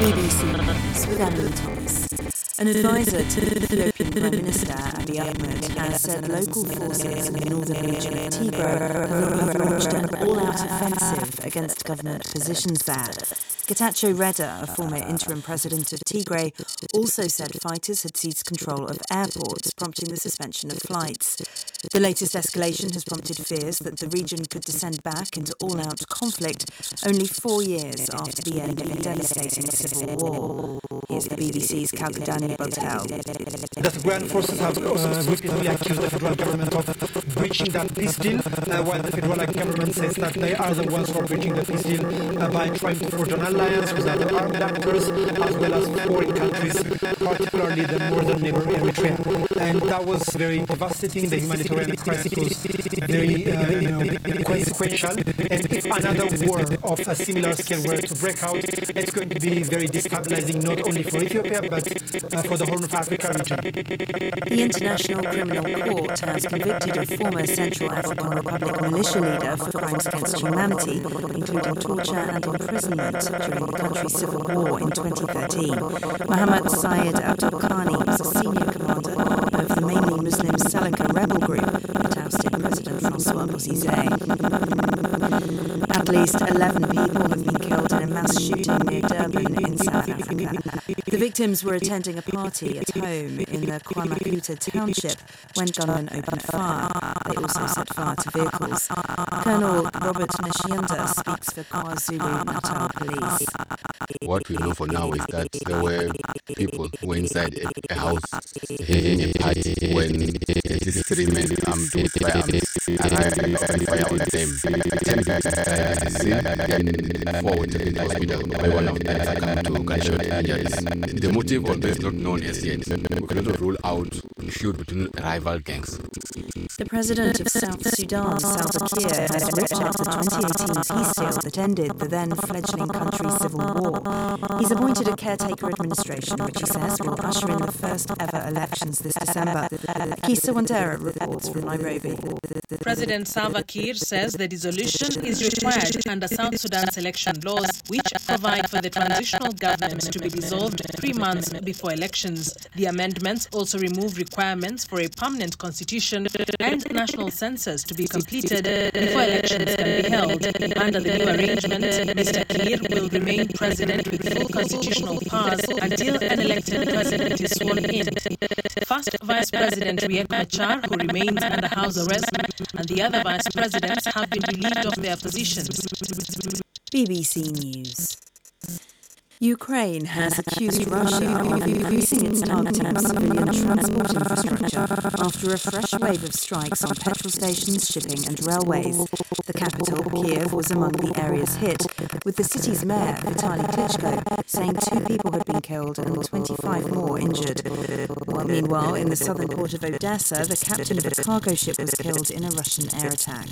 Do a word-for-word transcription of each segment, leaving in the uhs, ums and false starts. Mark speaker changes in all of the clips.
Speaker 1: B B C News with Emily Thomas. An advisor to the Ethiopian Prime Minister Abiy Ahmed has said local forces in the northern region of Tigray have launched an all-out offensive against government positions there. Getachew Reda, a former interim president of Tigray, also said fighters had seized control of airports, prompting the suspension of flights. The latest escalation has prompted fears that the region could descend back into all-out conflict only four years after the end of a devastating civil war. Here's the B B C's Kalkadani Botel.
Speaker 2: The Tigrayan forces have uh, repeatedly accused the federal government of breaching that peace deal, uh, while the federal government says that they are the ones who are breaching the peace deal uh, by trying to forge an alliance with other armed actors as well as foreign countries, particularly the northern neighbor Eritrea. And that was very devastating. The humanitarian crisis was very uh, you know, consequential. And if another war of a similar scale were to break out, it's going to be very destabilizing not only for Ethiopia but uh, for the Horn of Africa region.
Speaker 1: The International Criminal Court has convicted a former Central African Republic militia leader for crimes against humanity, including torture and imprisonment during the country's civil war in twenty thirteen. Mohammed Syed Abdul Khani is a senior commander of the mainly Muslim Seleka rebel group that ousted President Francois Bozizé. At least eleven people have been killed in a mass shooting near Durban in South Africa. The victims were attending a party at home in the Kwamakuta township when gunmen opened fire. They also set fire to vehicles. Colonel Robert Mashianda speaks for KwaZulu-Natal Police.
Speaker 3: What we know for now is that there were people who were inside a, a house having a party when these three men armed with firearms arrived and opened fire on them. Ten victims died at the scene and four were taken to hospital where one of them succumbed to gunshot injuries. The motive of this is not known as yet. We cannot rule out a feud between rival gangs.
Speaker 1: The president of South Sudan, Salva Kiir, has ripped up the twenty eighteen peace deal that ended the then-fledgling country's civil war. He's appointed a caretaker administration, which he says will usher in the first-ever elections this December. Kisa Wandera reports from Nairobi.
Speaker 4: President Salva Kiir says the dissolution is required under South Sudan's election laws, which provide for the transitional government to be dissolved three months before elections. The amendments also remove requirements for a permanent constitution and national census to be completed before elections can be held. Under the new arrangement, Mister Kiir will remain president with full constitutional powers until an elected president is sworn in. First Vice President Riek Machar, who remains under house arrest, and the other vice presidents have been relieved of their positions.
Speaker 1: B B C News. Ukraine has accused Russia of increasing its targeting of civilian transport infrastructure after a fresh wave of strikes on petrol stations, shipping and railways. The capital, Kiev, was among the areas hit, with the city's mayor, Vitaly Klitschko, saying two people had been killed and twenty-five more injured. Well, meanwhile, in the southern port of Odessa, the captain of a cargo ship was killed in a Russian air attack.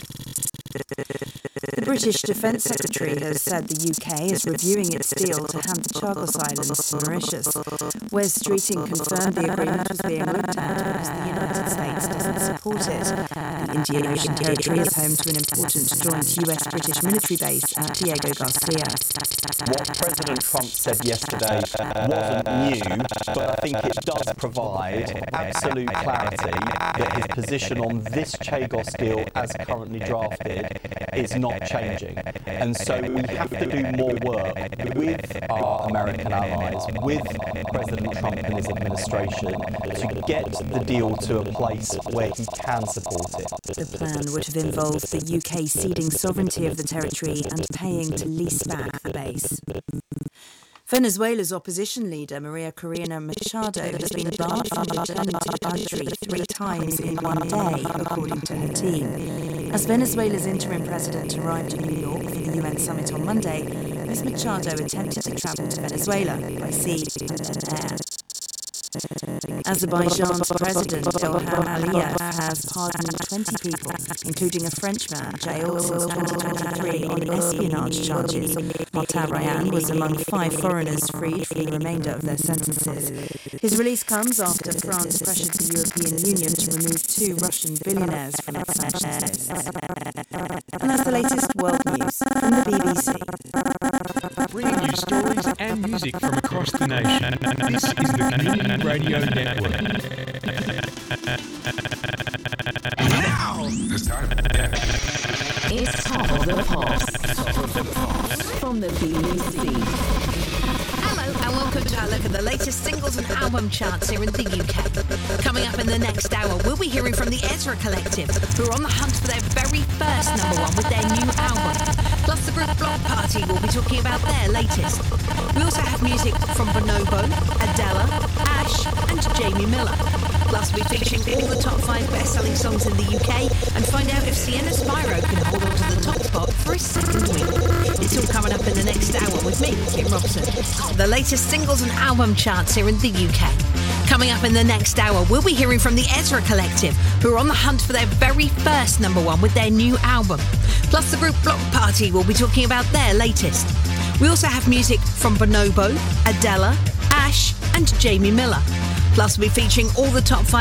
Speaker 1: The British Defence Secretary has said the U K is reviewing its deal to hand the Chagos Islands to Mauritius. Wes Streeting confirmed the agreement was being looked at because the United States doesn't support it. The Indian Ocean Territory is home to an important joint U S-British military base at Diego Garcia.
Speaker 5: What President Trump said yesterday wasn't new, but I think it does provide absolute clarity that his position on this Chagos deal as currently drafted is not changing. And so we have to do more work with our American allies, with President Trump and his administration to get the deal to a place where he can support it.
Speaker 1: The plan would have involved the U K ceding sovereignty of the territory and paying to lease back the base. Venezuela's opposition leader, Maria Corina Machado, has been barred from returning to the country three times in one day, according to her team. As Venezuela's interim president arrived in New York for the U N summit on Monday, Miz Machado attempted to travel to Venezuela by sea and air. Azerbaijan's president Ilham Aliyev has pardoned twenty people, including a Frenchman jailed since twenty twenty-three on espionage charges. Martin Ryan was among five foreigners freed from the remainder of their sentences. His release comes after France pressured the European Union to remove two Russian billionaires from its sanctions list. And that's the latest world news from the B B C.
Speaker 6: Bringing you stories and music from across the nation. This is the Community Radio Network.
Speaker 7: Now it's time.
Speaker 8: It's Top of the Pops. From the B B C.
Speaker 9: Hello and welcome to our look at the latest singles and album charts here in the U K. Coming up in the next hour, we'll be hearing from the Ezra Collective, who are on the hunt for their very first number one with their new album. Plus the group Block Party will be talking about their latest. We also have music from Bonobo, Adela, Ash and Jamie Miller. Plus we'll be featuring all the top five best-selling songs in the U K and find out if Sienna Spyro can hold on to the top spot for a second week. It's all coming up in the next hour with me, Kim Robson. The latest singles and album charts here in the U K. Coming up in the next hour, we'll be hearing from the Ezra Collective, who are on the hunt for their very first number one with their new album. Plus the group Block Party will be talking about their latest. We also have music from Bonobo, Adela, Ash and Jamie Miller. Plus we'll be featuring all the top five